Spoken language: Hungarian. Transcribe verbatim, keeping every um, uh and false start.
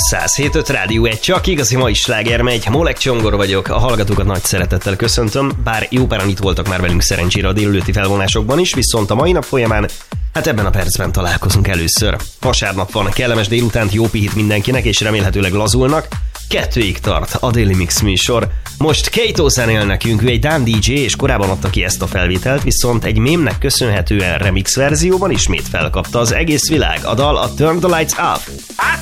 száz hét öt Rádió egy, csak igazi mai sláger megy. Molek Csongor vagyok, a hallgatókat nagy szeretettel köszöntöm, bár jó páran itt voltak már velünk szerencsére a délelőtti felvonásokban is, viszont a mai nap folyamán, hát ebben a percben találkozunk először. Vasárnap van, kellemes délutánt, jó pihit mindenkinek, és remélhetőleg lazulnak. Kettőig tart a Daily Mix műsor. Most Kato zenél nekünk, ő egy dán dé dzsé, és korábban adta ki ezt a felvételt, viszont egy mémnek köszönhetően remix verzióban ismét felkapta az egész világ. A dal a Turn the Lights Off.